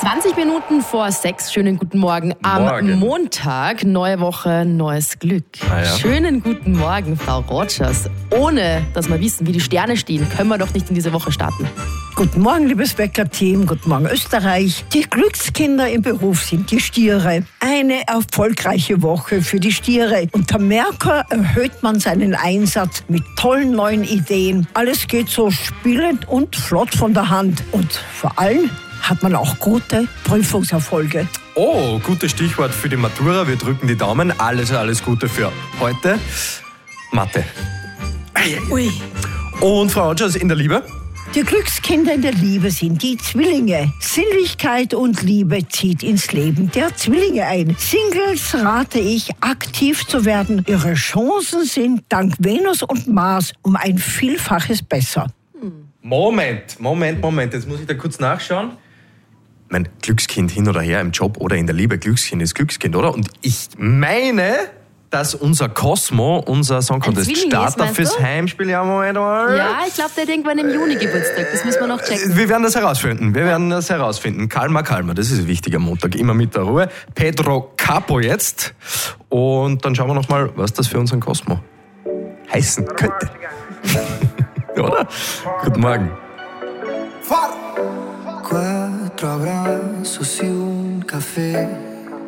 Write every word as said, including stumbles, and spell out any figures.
zwanzig Minuten vor sechs. Schönen guten Morgen am Morgen. Montag. Neue Woche, neues Glück. Ah ja. Schönen guten Morgen, Frau Rogers. Ohne, dass wir wissen, wie die Sterne stehen, können wir doch nicht in diese Woche starten. Guten Morgen, liebes Wecker-Team. Guten Morgen, Österreich. Die Glückskinder im Beruf sind die Stiere. Eine erfolgreiche Woche für die Stiere. Unter Merkur erhöht man seinen Einsatz mit tollen neuen Ideen. Alles geht so spielend und flott von der Hand. Und vor allem hat man auch gute Prüfungserfolge. Oh, gutes Stichwort für die Matura. Wir drücken die Daumen. Alles, alles Gute für heute. Mathe. Ui. Und Frau Rogers in der Liebe? Die Glückskinder in der Liebe sind die Zwillinge. Sinnlichkeit und Liebe zieht ins Leben der Zwillinge ein. Singles rate ich, aktiv zu werden. Ihre Chancen sind dank Venus und Mars um ein Vielfaches besser. Moment, Moment, Moment. Jetzt muss ich da kurz nachschauen. Mein Glückskind hin oder her im Job oder in der Liebe. Glückskind ist Glückskind, oder? Und ich meine, dass unser Cosmo, unser Song Contest Zwilling ist, Starter meinst fürs du? Heimspiel, ja, Moment mal. Ja, ich glaube, der hat irgendwann im Juni Geburtstag. Das müssen wir noch checken. Wir werden das herausfinden. Wir werden das herausfinden. Kalma, Kalma, das ist wichtig am Montag. Immer mit der Ruhe. Pedro Capo jetzt. Und dann schauen wir nochmal, was das für unseren Cosmo heißen könnte. Oder? Guten Morgen. Quattro abbraccios y un café.